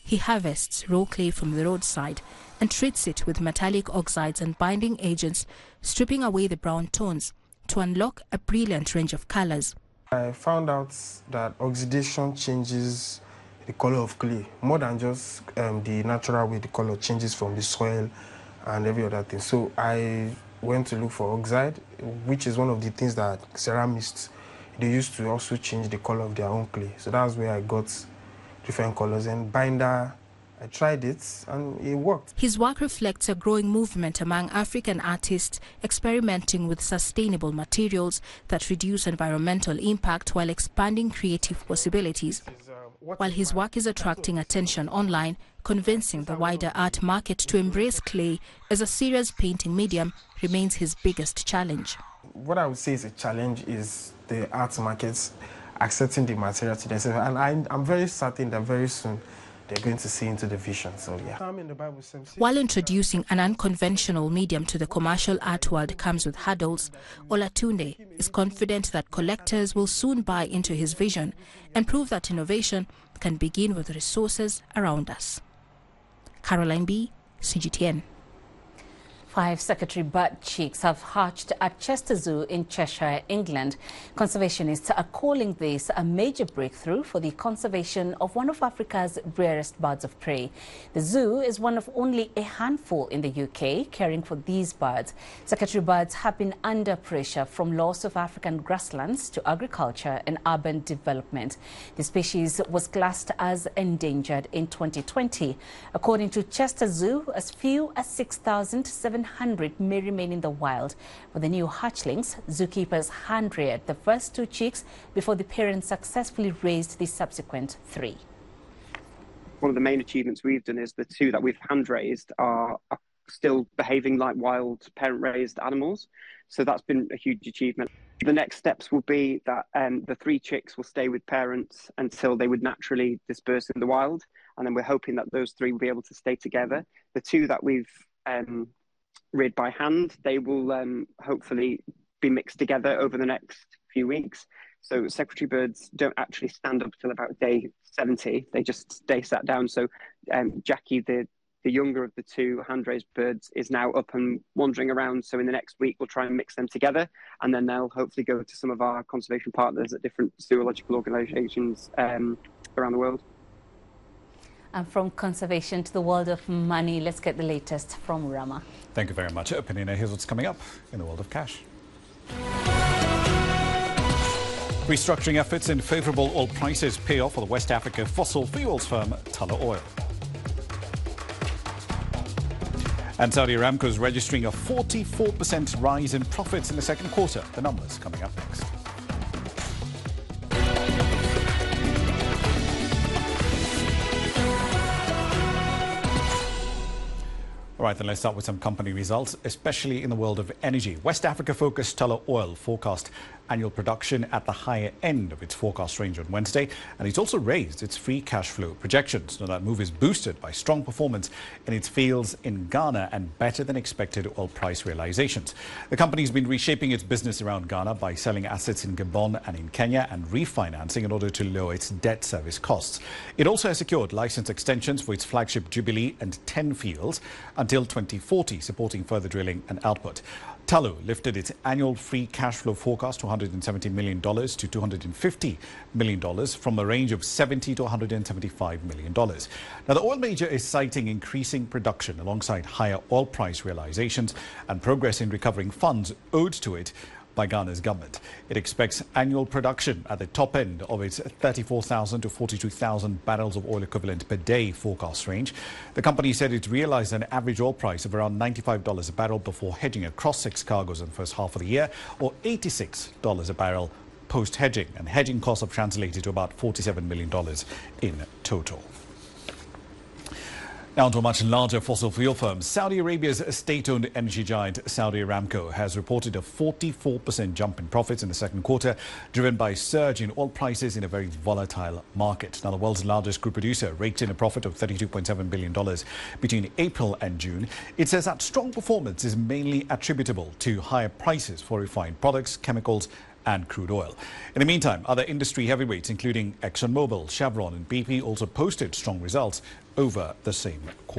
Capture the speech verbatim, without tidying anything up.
He harvests raw clay from the roadside and treats it with metallic oxides and binding agents, stripping away the brown tones to unlock a brilliant range of colors. I found out that oxidation changes the color of clay more than just um, the natural way the color changes from the soil and every other thing. So I went to look for oxide, which is one of the things that ceramists, they used to also change the color of their own clay. So that's where I got different colors. And binder, I tried it and it worked. His work reflects a growing movement among African artists experimenting with sustainable materials that reduce environmental impact while expanding creative possibilities. While his work is attracting attention online, convincing the wider art market to embrace clay as a serious painting medium remains his biggest challenge. What I would say is a challenge is the art markets accepting the material to themselves. And I, I'm very certain that very soon they're going to see into the vision. So, yeah. While introducing an unconventional medium to the commercial art world comes with hurdles, Olatunde is confident that collectors will soon buy into his vision and prove that innovation can begin with resources around us. Caroline B., C G T N. Five secretary bird chicks have hatched at Chester Zoo in Cheshire, England. Conservationists are calling this a major breakthrough for the conservation of one of Africa's rarest birds of prey. The zoo is one of only a handful in the U K caring for these birds. Secretary birds have been under pressure from loss of African grasslands to agriculture and urban development. The species was classed as endangered in twenty twenty. According to Chester Zoo, as few as six thousand seven hundred may remain in the wild. For the new hatchlings, zookeepers hand-reared the first two chicks before the parents successfully raised the subsequent three. One of the main achievements we've done is the two that we've hand-raised are, are still behaving like wild parent-raised animals. So that's been a huge achievement. The next steps will be that um, the three chicks will stay with parents until they would naturally disperse in the wild. And then we're hoping that those three will be able to stay together. The two that we've um, reared by hand, they will um, hopefully be mixed together over the next few weeks. So secretary birds don't actually stand up till about day seventy. They just stay sat down. So um, Jackie, the, the younger of the two hand-raised birds, is now up and wandering around. So in the next week, we'll try and mix them together. And then they'll hopefully go to some of our conservation partners at different zoological organisations um, around the world. And from conservation to the world of money, let's get the latest from Rama. Thank you very much, Penina. Here's what's coming up in the world of cash. Restructuring efforts and favourable oil prices pay off for the West Africa fossil fuels firm Tullow Oil. And Saudi Aramco is registering a forty-four percent rise in profits in the second quarter. The numbers coming up next. All right, then let's start with some company results, especially in the world of energy. West Africa-focused Tullow Oil forecast annual production at the higher end of its forecast range on Wednesday, and it's also raised its free cash flow projections. Now, that move is boosted by strong performance in its fields in Ghana and better than expected oil price realizations. The company's been reshaping its business around Ghana by selling assets in Gabon and in Kenya and refinancing in order to lower its debt service costs. It also has secured license extensions for its flagship Jubilee and ten fields until twenty forty, supporting further drilling and output. Tullow lifted its annual free cash flow forecast to one hundred seventy million dollars to two hundred fifty million dollars from a range of seventy to one hundred seventy-five million dollars. Now, the oil major is citing increasing production alongside higher oil price realizations and progress in recovering funds owed to it by Ghana's government. It expects annual production at the top end of its thirty-four thousand to forty-two thousand barrels of oil equivalent per day forecast range. The company said it realized an average oil price of around ninety-five dollars a barrel before hedging across six cargoes in the first half of the year, or eighty-six dollars a barrel post-hedging, and hedging costs have translated to about forty-seven million dollars in total. Now to a much larger fossil fuel firm. Saudi Arabia's state-owned energy giant Saudi Aramco has reported a forty-four percent jump in profits in the second quarter, driven by a surge in oil prices in a very volatile market. Now, the world's largest crude producer raked in a profit of thirty-two point seven billion dollars between April and June. It says that strong performance is mainly attributable to higher prices for refined products, chemicals and crude oil. In the meantime, other industry heavyweights, including ExxonMobil, Chevron and B P, also posted strong results over the same quarter.